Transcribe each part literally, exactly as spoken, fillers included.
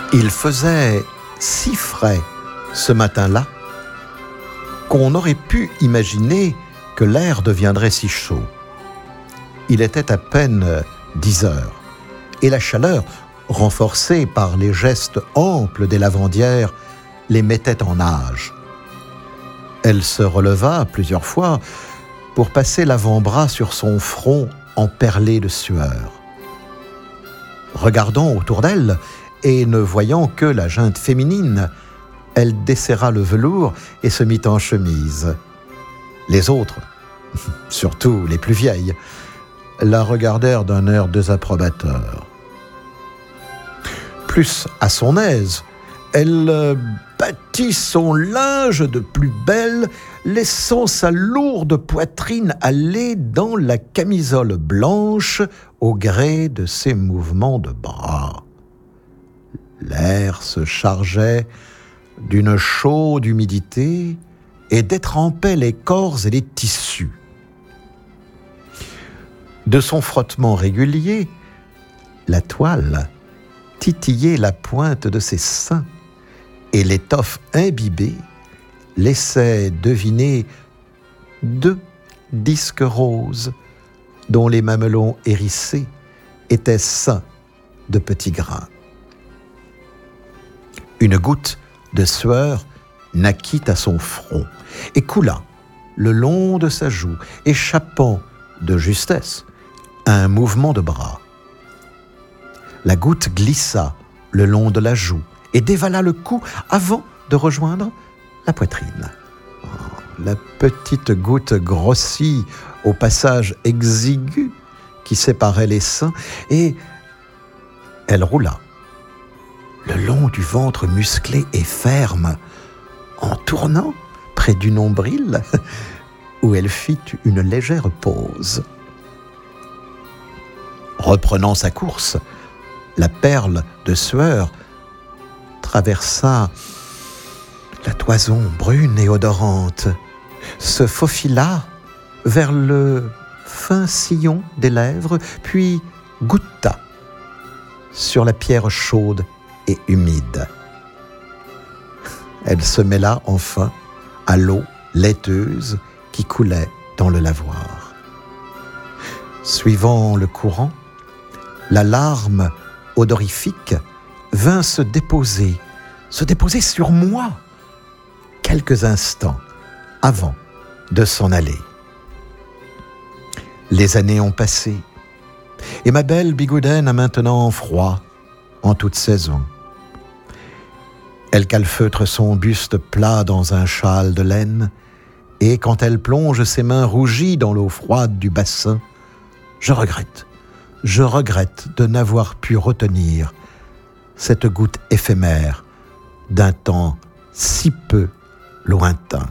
Il faisait si frais ce matin-là qu'on aurait pu imaginer que l'air deviendrait si chaud. Il était à peine dix heures et la chaleur, renforcée par les gestes amples des lavandières, les mettait en nage. Elle se releva plusieurs fois pour passer l'avant-bras sur son front emperlé de sueur. Regardant autour d'elle et ne voyant que la junte féminine, elle desserra le velours et se mit en chemise. Les autres, surtout les plus vieilles, la regardèrent d'un air désapprobateur. Plus à son aise, elle battit son linge de plus belle, laissant sa lourde poitrine aller dans la camisole blanche au gré de ses mouvements de bras. L'air se chargeait d'une chaude humidité et détrempait les corps et les tissus. De son frottement régulier, la toile titillait la pointe de ses seins et l'étoffe imbibée laissait deviner deux disques roses dont les mamelons hérissés étaient ceints de petits grains. Une goutte de sueur naquit à son front et coula le long de sa joue, échappant de justesse à un mouvement de bras. La goutte glissa le long de la joue et dévala le cou avant de rejoindre la poitrine. Oh, la petite goutte grossit au passage exigu qui séparait les seins et elle roula le long du ventre musclé et ferme en tournant près du nombril où elle fit une légère pause. Reprenant sa course, la perle de sueur traversa la toison brune et odorante, se faufila vers le fin sillon des lèvres, puis goûta sur la pierre chaude et humide. Elle se mêla enfin à l'eau laiteuse qui coulait dans le lavoir. Suivant le courant, la larme odorifique vint se déposer, se déposer sur moi quelques instants avant de s'en aller. Les années ont passé et ma belle Bigoudaine a maintenant froid en toute saison. Elle calfeutre son buste plat dans un châle de laine et quand elle plonge ses mains rougies dans l'eau froide du bassin, je regrette, je regrette de n'avoir pu retenir cette goutte éphémère d'un temps si peu lointain.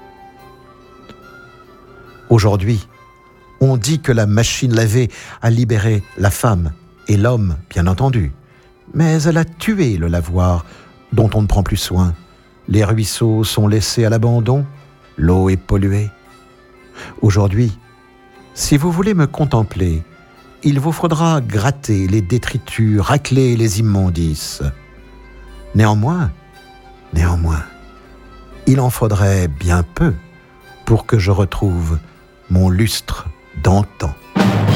Aujourd'hui, on dit que la machine lavée a libéré la femme et l'homme, bien entendu, mais elle a tué le lavoir dont on ne prend plus soin. Les ruisseaux sont laissés à l'abandon, l'eau est polluée. Aujourd'hui, si vous voulez me contempler, il vous faudra gratter les détritus, racler les immondices. Néanmoins, néanmoins, il en faudrait bien peu pour que je retrouve mon lustre d'antan.